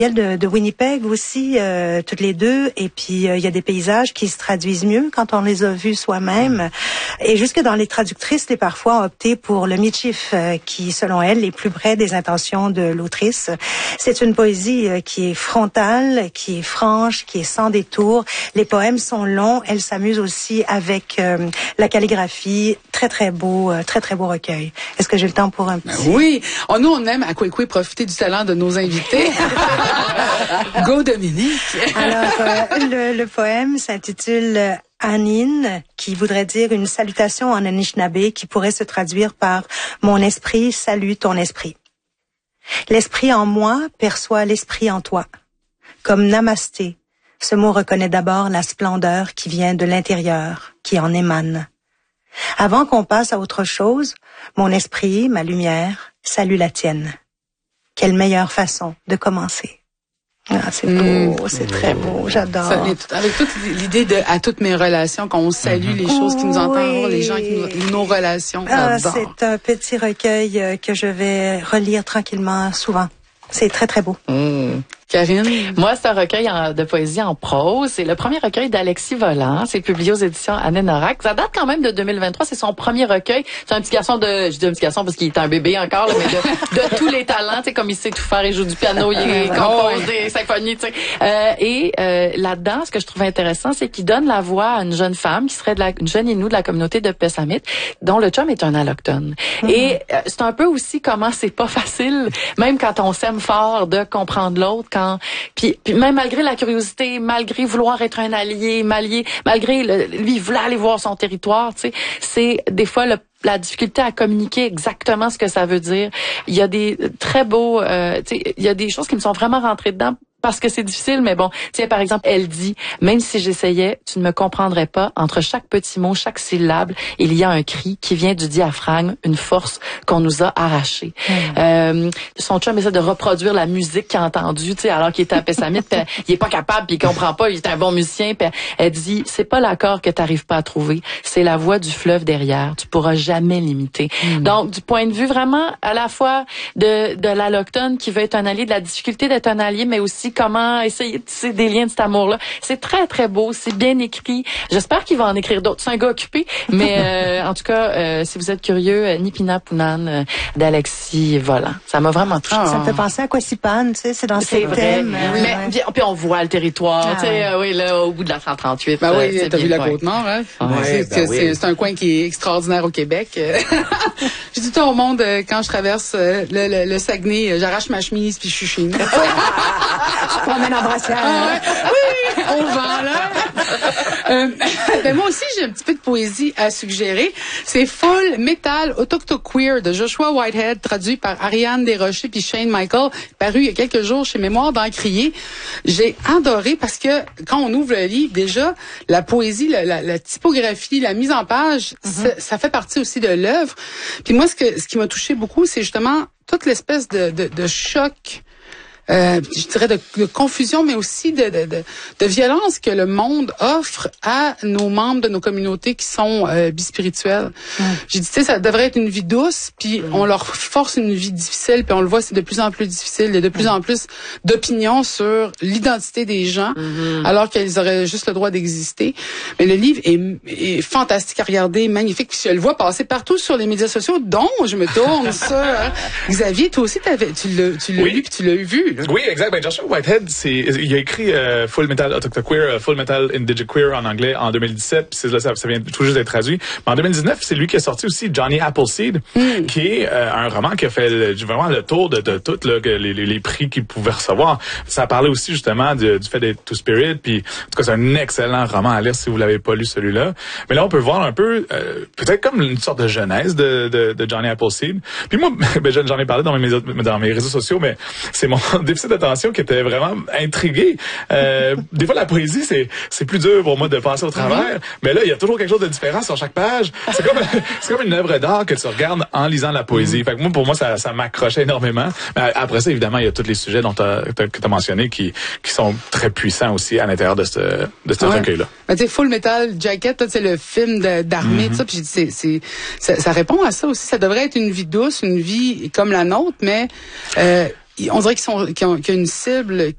de Winnipeg aussi, toutes les deux. Et puis, il y a des paysages qui se traduisent mieux quand on les a vus soi-même. Et jusque dans les traductrices, les parfois ont opté pour le Michif, qui, selon elles, est plus près des intentions de l'autrice. C'est une poésie qui est frontale, qui est franche, qui est sans détour. Les poèmes sont longs. Elle s'amuse aussi avec la calligraphie. Très, très beau recueil. Est-ce que j'ai le temps pour un petit... Oui. Nous, on aime à Kwekwe profiter du talent de nos invités. Go Dominique. Alors, le poème s'intitule Anin, qui voudrait dire une salutation en Anishinaabe, qui pourrait se traduire par « Mon esprit salue ton esprit ». L'esprit en moi perçoit l'esprit en toi. Comme namasté, ce mot reconnaît d'abord la splendeur qui vient de l'intérieur, qui en émane. Avant qu'on passe à autre chose, mon esprit, ma lumière, salue la tienne. Quelle meilleure façon de commencer. Ah, c'est beau, c'est très beau, j'adore. Avec toute l'idée de à toutes mes relations, qu'on salue les choses qui nous entourent, les gens qui nos relations. C'est un petit recueil que je vais relire tranquillement souvent. C'est très, très beau. Karine? Moi, c'est un recueil de poésie en prose. C'est le premier recueil d'Alexis Volant. C'est publié aux éditions Anne-Norac. Ça date quand même de 2023. C'est son premier recueil. C'est un petit garçon je dis un petit garçon parce qu'il est un bébé encore, là, mais de tous les talents. Tu sais, comme il sait tout faire, il joue du piano, il est composé, symphonie, tu sais. Là-dedans, ce que je trouve intéressant, c'est qu'il donne la voix à une jeune femme qui serait une jeune Innu de la communauté de Pessamit, dont le chum est un allochtone. Et c'est un peu aussi comment c'est pas facile, même quand on s'aime fort, de comprendre l'autre, puis même malgré la curiosité, malgré vouloir être un allié, malgré lui voulait aller voir son territoire, tu sais, c'est des fois la difficulté à communiquer exactement ce que ça veut dire. Il y a des très beaux, tu sais, il y a des choses qui me sont vraiment rentrées dedans parce que c'est difficile, mais bon, tiens, par exemple, elle dit, même si j'essayais, tu ne me comprendrais pas. Entre chaque petit mot, chaque syllabe, il y a un cri qui vient du diaphragme, une force qu'on nous a arrachée. Son chum essaie de reproduire la musique qu'il a entendue, tu sais, alors qu'il était à Pessamit, il est pas capable, puis il comprend pas, il est un bon musicien, puis elle dit, c'est pas l'accord que t'arrives pas à trouver, c'est la voix du fleuve derrière, tu pourras jamais l'imiter. Donc, du point de vue vraiment, à la fois de l'allochtone qui veut être un allié, de la difficulté d'être un allié, mais aussi comment essayer de tisser des liens de cet amour-là. C'est très, très beau. C'est bien écrit. J'espère qu'il va en écrire d'autres. C'est un gars occupé. Mais en tout cas, si vous êtes curieux, Nipina Punan d'Alexis Volant. Ça m'a vraiment touché. Ça me fait penser à Quasipan, tu sais, c'est dans ces thèmes. Puis on voit le territoire, tu sais, oui, là, au bout de la 138. Ben oui, t'as vu la Côte-Nord, hein? C'est un coin qui est extraordinaire au Québec. Je dis tout au monde, quand je traverse le Saguenay, j'arrache ma chemise puis je suis chez nous. Je promène en brassière. Oui, au vent, là. Ben moi aussi, j'ai un petit peu de poésie à suggérer. C'est Full Metal Autochtoqueer de Joshua Whitehead, traduit par Ariane Desrochers puis Shane Michael, paru il y a quelques jours chez Mémoire d'Encrier. J'ai adoré parce que quand on ouvre le livre, déjà, la poésie, la typographie, la mise en page, ça fait partie aussi de l'œuvre. Puis moi, ce qui m'a touché beaucoup, c'est justement toute l'espèce de choc, je dirais de confusion, mais aussi de violence que le monde offre à nos membres de nos communautés qui sont bispirituels. J'ai dit, tu sais, ça devrait être une vie douce, puis on leur force une vie difficile, puis on le voit, c'est de plus en plus difficile. Il y a de plus en plus d'opinions sur l'identité des gens, alors qu'ils auraient juste le droit d'exister. Mais le livre est fantastique à regarder, magnifique, puis je le vois passer partout sur les médias sociaux, dont je me tourne ça. Xavier, toi aussi, tu l'as lu, puis tu l'as vu. Oui, exact. Ben, Joshua Whitehead, il a écrit Full Metal Autochtoqueer, Full Metal Indigiqueer en anglais en 2017, puis ça vient tout juste d'être traduit. Mais en 2019, c'est lui qui a sorti aussi Johnny Appleseed, qui est un roman qui a fait vraiment le tour de tout les prix qu'il pouvait recevoir. Ça parlait aussi justement du fait d'être Two-Spirit, puis en tout cas, c'est un excellent roman à lire si vous l'avez pas lu celui-là. Mais là, on peut voir un peu, peut-être comme une sorte de genèse de Johnny Appleseed. Puis moi, ben, j'en ai parlé dans mes réseaux sociaux, mais c'est mon déficit d'attention qui était vraiment intrigué. Des fois, la poésie, c'est plus dur pour moi de passer au travers, mais là, il y a toujours quelque chose de différent sur chaque page. C'est comme une œuvre d'art que tu regardes en lisant la poésie. Fait que pour moi, ça m'accrochait énormément. Mais après ça, évidemment, il y a tous les sujets que t'as mentionnés qui sont très puissants aussi à l'intérieur de ce recueil-là. Tu sais, Full Metal Jacket, c'est le film d'armée, tout ça. Puis j'ai dit, ça répond à ça aussi. Ça devrait être une vie douce, une vie comme la nôtre, mais on dirait qu'il y a une cible